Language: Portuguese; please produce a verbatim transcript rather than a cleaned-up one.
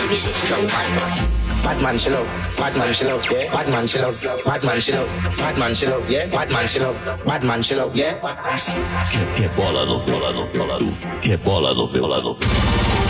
Bad man she love, bad man she love, yeah. Bad man she love, bad man she love, bad man she love, yeah. Bad man she love, bad man she love, yeah. Que bola no bola no bola no, que bola no bola no.